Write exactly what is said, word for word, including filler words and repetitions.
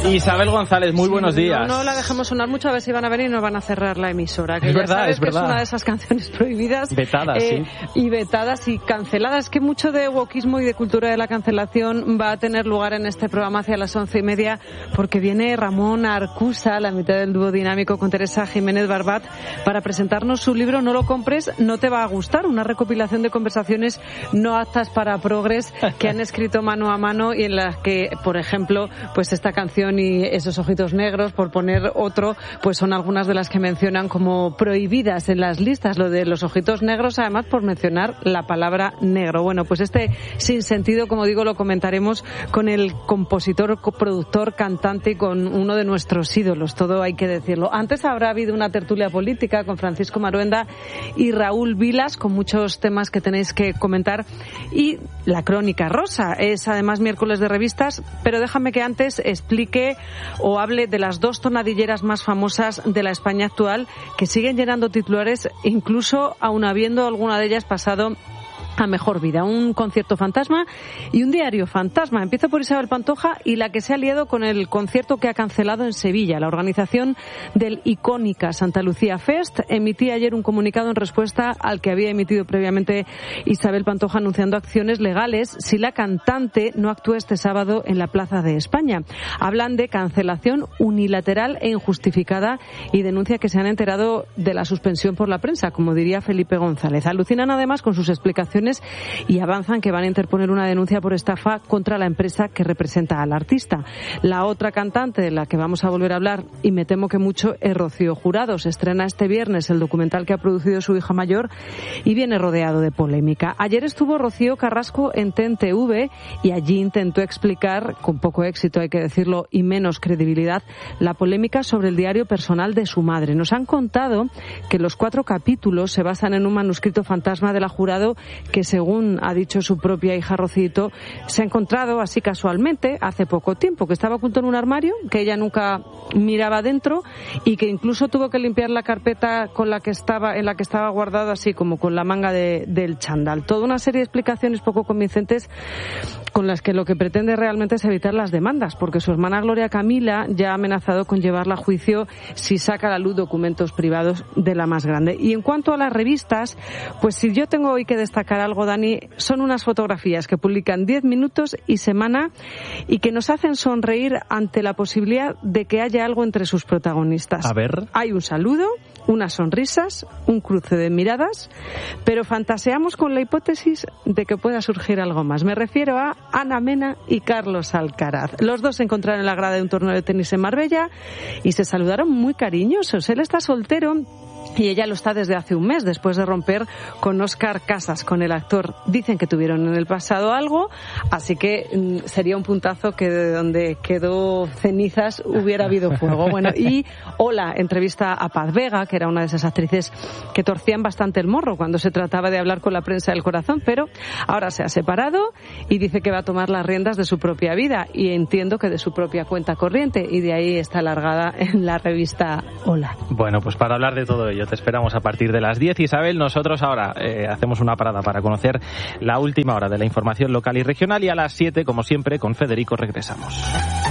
Isabel González, muy sí, buenos días. No, no la dejemos sonar mucho, a ver si van a venir y nos van a cerrar la emisora. Que es ya verdad, sabes es que verdad. Es una de esas canciones prohibidas. Vetadas, eh, sí. Y vetadas y canceladas. Que mucho de wokismo y de cultura de la cancelación va a tener lugar en este programa hacia las once y media, porque viene Ramón Arcusa, la mitad del dúo dinámico, con Teresa Jiménez Barbat, para presentarnos su libro No lo compres, no te va a gustar. Una recopilación de conversaciones no aptas para progres que han escrito mano a mano y en las que, por ejemplo, pues esta canción y esos ojitos negros, por poner otro, pues son algunas de las que mencionan como prohibidas en las listas. Lo de los ojitos negros, además, por mencionar la palabra negro. Bueno, pues este sinsentido, como digo, lo comentaremos con el compositor, coproductor, cantante y con uno de nuestros ídolos, todo hay que decirlo. Antes habrá habido una tertulia política con Francisco Maruenda y Raúl Vilas, con muchos temas que tenéis que comentar, y la crónica rosa. Es además miércoles de revistas, pero déjame que antes explique o hable de las dos tonadilleras más famosas de la España actual, que siguen llenando titulares, incluso aun habiendo alguna de ellas pasado a mejor vida. Un concierto fantasma y un diario fantasma. Empiezo por Isabel Pantoja y la que se ha liado con el concierto que ha cancelado en Sevilla. La organización del icónica Santa Lucía Fest emitía ayer un comunicado en respuesta al que había emitido previamente Isabel Pantoja, anunciando acciones legales si la cantante no actúa este sábado en la Plaza de España. Hablan de cancelación unilateral e injustificada y denuncia que se han enterado de la suspensión por la prensa, como diría Felipe González. Alucinan además con sus explicaciones y avanzan que van a interponer una denuncia por estafa contra la empresa que representa al artista. La otra cantante de la que vamos a volver a hablar, y me temo que mucho, es Rocío Jurado. Se estrena este viernes el documental que ha producido su hija mayor y viene rodeado de polémica. Ayer estuvo Rocío Carrasco en T N T V y allí intentó explicar, con poco éxito hay que decirlo y menos credibilidad, la polémica sobre el diario personal de su madre. Nos han contado que los cuatro capítulos se basan en un manuscrito fantasma de la Jurado que, según ha dicho su propia hija Rocito, se ha encontrado así casualmente hace poco tiempo, que estaba oculto en un armario, que ella nunca miraba dentro y que incluso tuvo que limpiar la carpeta con la que estaba, en la que estaba guardado, así como con la manga de, del chándal. Toda una serie de explicaciones poco convincentes con las que lo que pretende realmente es evitar las demandas, porque su hermana Gloria Camila ya ha amenazado con llevarla a juicio si saca a la luz documentos privados de la más grande. Y en cuanto a las revistas, pues si yo tengo hoy que destacar algo, Dani, son unas fotografías que publican diez minutos y Semana y que nos hacen sonreír ante la posibilidad de que haya algo entre sus protagonistas. A ver. Hay un saludo, unas sonrisas, un cruce de miradas, pero fantaseamos con la hipótesis de que pueda surgir algo más. Me refiero a Ana Mena y Carlos Alcaraz. Los dos se encontraron en la grada de un torneo de tenis en Marbella y se saludaron muy cariñosos. Él está soltero y ella lo está desde hace un mes, después de romper con Óscar Casas, con el actor. Dicen que tuvieron en el pasado algo, así que mm, sería un puntazo que de donde quedó cenizas hubiera habido fuego. Bueno, y Hola entrevista a Paz Vega, que era una de esas actrices que torcían bastante el morro cuando se trataba de hablar con la prensa del corazón, pero ahora se ha separado y dice que va a tomar las riendas de su propia vida, y entiendo que de su propia cuenta corriente, y de ahí está alargada en la revista Hola. Bueno, pues para hablar de todo ello te esperamos a partir de las diez, Isabel. Nosotros ahora eh, hacemos una parada para conocer la última hora de la información local y regional, y a las siete, como siempre, con Federico regresamos.